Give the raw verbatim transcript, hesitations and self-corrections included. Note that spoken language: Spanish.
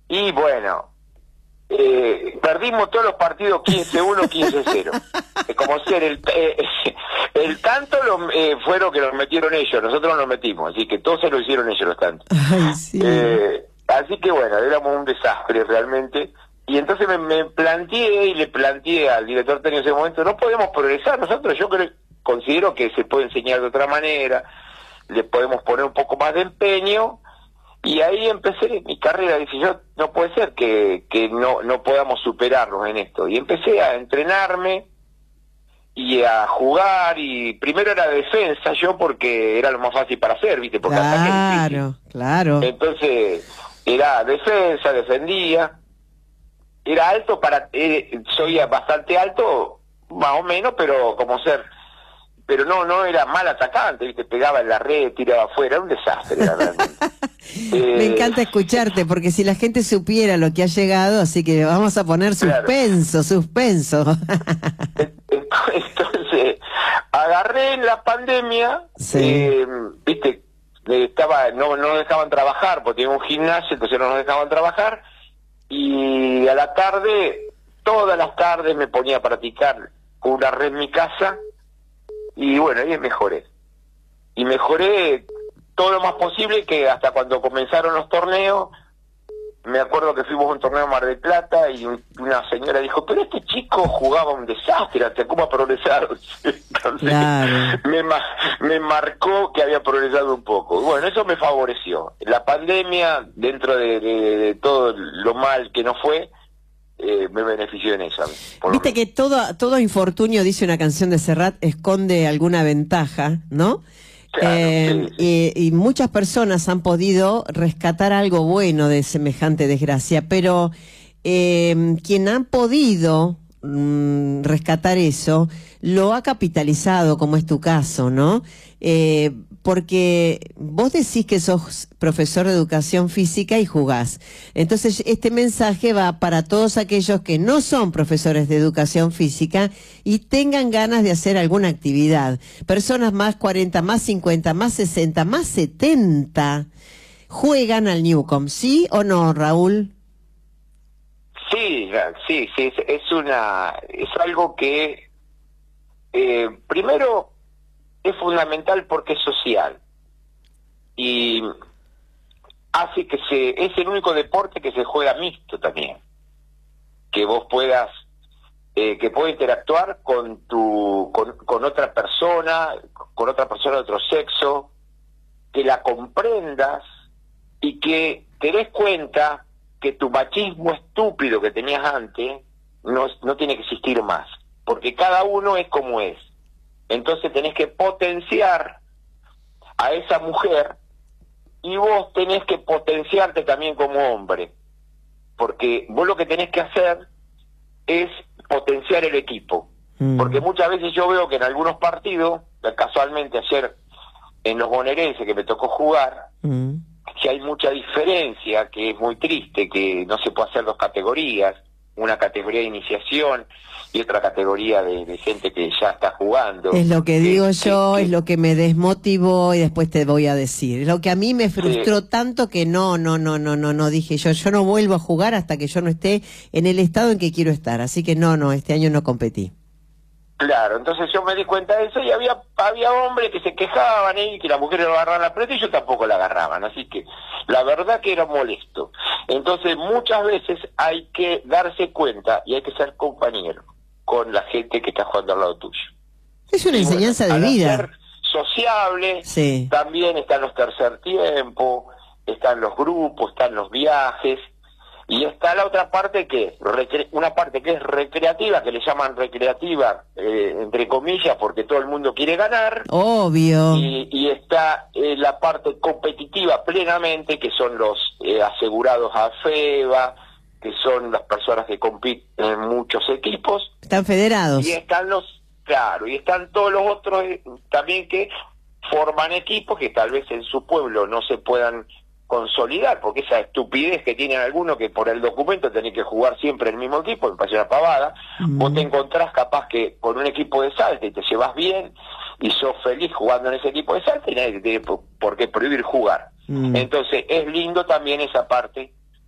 Y bueno, eh, perdimos todos los partidos quince uno, quince cero. Eh, como ser el eh, el tanto lo, eh, fueron que los metieron ellos, nosotros no los metimos, así que todos se lo hicieron ellos los tantos. Ay, sí. Eh, así que bueno, éramos un desastre realmente. Y entonces me, me planteé y le planteé al director técnico en ese momento, no podemos progresar nosotros, yo creo, considero que se puede enseñar de otra manera, le podemos poner un poco más de empeño, y ahí empecé mi carrera. Dije yo, no puede ser que, que no, no podamos superarnos en esto, y empecé a entrenarme y a jugar, y primero era defensa yo porque era lo más fácil para hacer, ¿viste? Porque claro, claro. Entonces era defensa, defendía. Era alto para, eh, soy bastante alto, más o menos, pero como ser, pero no, no era mal atacante, ¿viste? Pegaba en la red, tiraba afuera, era un desastre, era realmente. eh, Me encanta escucharte, porque si la gente supiera lo que ha llegado, así que vamos a poner suspenso, claro. suspenso. Entonces, agarré en la pandemia, sí. eh, ¿viste? Estaba, no, no nos dejaban trabajar, porque tenía un gimnasio, entonces no nos dejaban trabajar. Y a la tarde, todas las tardes me ponía a practicar con una red en mi casa, y bueno, ahí mejoré. Y mejoré todo lo más posible, que hasta cuando comenzaron los torneos, me acuerdo que fuimos a un torneo en Mar del Plata, y un, una señora dijo, pero este chico jugaba un desastre, ¿hasta cómo ha progresado? Entonces, claro. me, me marcó que había progresado un poco. Bueno, eso me favoreció. La pandemia, dentro de, de, de todo lo mal que no fue, eh, me benefició en eso. Viste que todo, todo infortunio, dice una canción de Serrat, esconde alguna ventaja, ¿no? Claro, eh, sí, sí. Y, y muchas personas han podido rescatar algo bueno de semejante desgracia, pero eh, quien ha podido mm, rescatar eso, lo ha capitalizado, como es tu caso, ¿no? Eh, porque vos decís que sos profesor de educación física y jugás. Entonces, este mensaje va para todos aquellos que no son profesores de educación física y tengan ganas de hacer alguna actividad. Personas más cuarenta, más cincuenta, más sesenta, más setenta, juegan al Newcomb, ¿sí o no, Raúl? Sí, sí, sí, es, es una, es algo que, eh, primero, es fundamental porque es social y hace que se, es el único deporte que se juega mixto también, que vos puedas, eh, que puedas interactuar con tu, con, con otra persona, con otra persona de otro sexo, que la comprendas y que te des cuenta que tu machismo estúpido que tenías antes no, no tiene que existir más, porque cada uno es como es. Entonces tenés que potenciar a esa mujer y vos tenés que potenciarte también como hombre, porque vos lo que tenés que hacer es potenciar el equipo, mm. porque muchas veces yo veo que en algunos partidos, casualmente ayer en los bonaerenses que me tocó jugar, mm. que hay mucha diferencia, que es muy triste, que no se puede hacer dos categorías, una categoría de iniciación y otra categoría de, de gente que ya está jugando. Es lo que digo que, yo, que, es lo que me desmotivó y después te voy a decir. Es lo que a mí me frustró sí. tanto que no, no, no, no, no, no, dije yo, yo no vuelvo a jugar hasta que yo no esté en el estado en que quiero estar. Así que no, no, este año no competí. Claro, entonces yo me di cuenta de eso y había había hombres que se quejaban y que las mujeres lo agarraban la pelota y yo tampoco la agarraban, así que la verdad que era molesto. Entonces muchas veces hay que darse cuenta y hay que ser compañero con la gente que está jugando al lado tuyo. Es una y enseñanza bueno, de vida. Ser sociable, sí. también están los tercer tiempo, están los grupos, están los viajes. Y está la otra parte que, una parte que es recreativa, que le llaman recreativa, eh, entre comillas, porque todo el mundo quiere ganar. Obvio. Y, y está eh, la parte competitiva plenamente, que son los eh, asegurados a FEBA, que son las personas que compiten en muchos equipos. Están federados. Y están los, claro, y están todos los otros eh, también que forman equipos que tal vez en su pueblo no se puedan consolidar, porque esa estupidez que tienen algunos que por el documento tenés que jugar siempre el mismo equipo, me parece una pavada. Mm. Vos te encontrás capaz que con un equipo de Salta y te llevas bien y sos feliz jugando en ese equipo de Salta y nadie te tiene por, por qué prohibir jugar. Mm. Entonces es lindo también esa parte